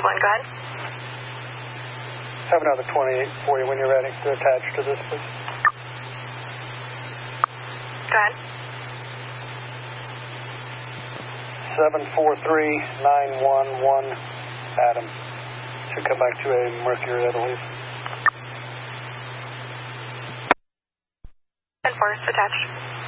1, go ahead. Have another 28 for you when you're ready to attach to this, please. Go ahead. 743911 Adam. Should come back to a Mercury, I believe. And Forest attached.